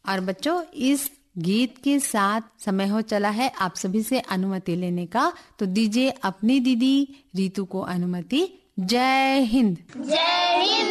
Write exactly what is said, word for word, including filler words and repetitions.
और बच्चों, इस गीत के साथ समय हो चला है आप सभी से अनुमति लेने का, तो दीजिए अपनी दीदी रीतू को अनुमति। जय हिंद। जय हिंद।